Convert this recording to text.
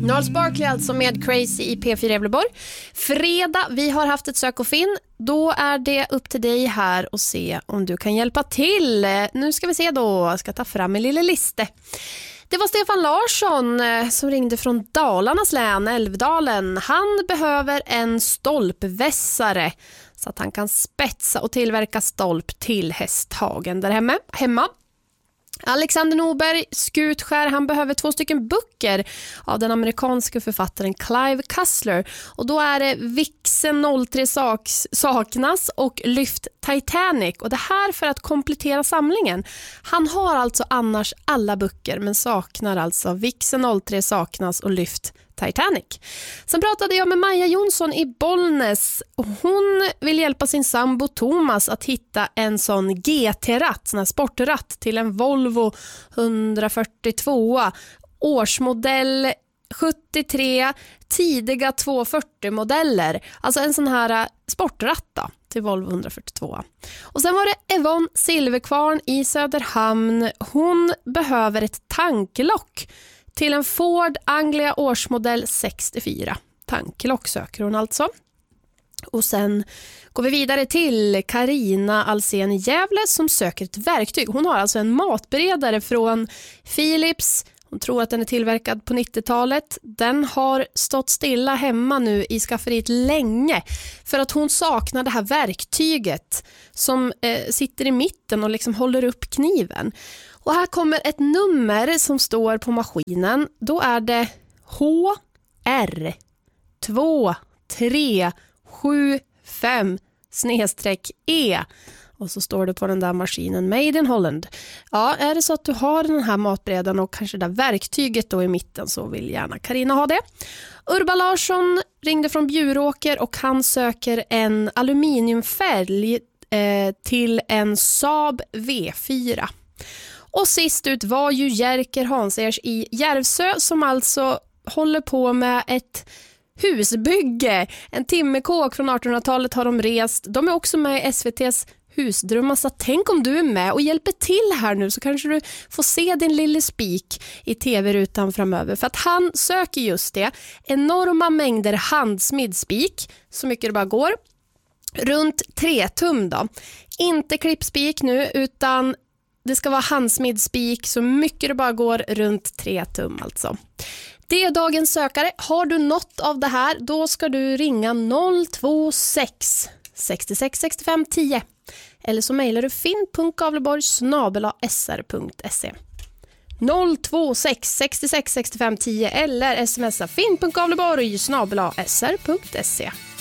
Gnarls Barkley alltså med Crazy i P4 Gävleborg. Fredag, vi har haft ett sök och finn. Då är det upp till dig här och se om du kan hjälpa till. Nu ska vi se då, jag ska ta fram en liten liste. Det var Stefan Larsson som ringde från Dalarnas län, Älvdalen. Han behöver en stolpvässare så att han kan spetsa och tillverka stolp till hästhagen där hemma. Alexander Norberg, Skutskär, han behöver 2 stycken böcker av den amerikanska författaren Clive Cussler. Och då är det Vixen 03 saknas och Lyft Titanic. Och det här för att komplettera samlingen. Han har alltså annars alla böcker men saknar alltså Vixen 03 saknas och Lyft Titanic. Sen pratade jag med Maja Jonsson i Bollnäs. Hon vill hjälpa sin sambo Thomas att hitta en sån GT-ratt, sån här sportratt till en Volvo 142, årsmodell 73, tidiga 240-modeller. Alltså en sån här sportratt då, till Volvo 142. Och sen var det Yvonne Silverkvarn i Söderhamn. Hon behöver ett tanklock till en Ford Anglia årsmodell 64. Tanklock söker hon alltså. Och sen går vi vidare till Carina Alsen i Gävle som söker ett verktyg. Hon har alltså en matberedare från Philips. Hon tror att den är tillverkad på 90-talet. Den har stått stilla hemma nu i skafferiet länge för att hon saknar det här verktyget som sitter i mitten och liksom håller upp kniven. Och här kommer ett nummer som står på maskinen. Då är det HR2375/E. Och så står det på den där maskinen Made in Holland. Ja, är det så att du har den här matbrädan och kanske det där verktyget då i mitten så vill gärna Carina ha det. Urba Larsson ringde från Bjuråker och han söker en aluminiumfälg till en Saab V4. Och sist ut var ju Jerker Hansers i Järvsö som alltså håller på med ett husbygge. En timmerkåk från 1800-talet har de rest. De är också med i SVT:s husdrömmar, så tänk om du är med och hjälper till här nu så kanske du får se din lille spik i tv-rutan framöver. För att han söker just det. Enorma mängder handsmidspik, så mycket det bara går. Runt 3 tum då. Inte klippspik nu utan det ska vara handsmidspik så mycket det bara går, runt 3 tum alltså. Det är dagens sökare. Har du något av det här, då ska du ringa 026 66 65 10. Eller så mejlar du finn.gavleborg@sr.se. 026 66 65 10 eller smsa finn.gavleborg@sr.se.